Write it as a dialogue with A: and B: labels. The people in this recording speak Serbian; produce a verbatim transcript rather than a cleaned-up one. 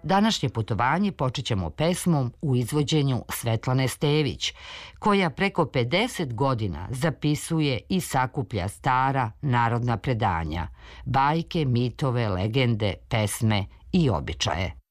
A: Današnje putovanje počet ćemo pesmom u izvođenju Svetlane Stević, koja preko pedeset godina zapisuje i sakuplja stara narodna predanja, bajke, mitove, legende, pesme i običaje.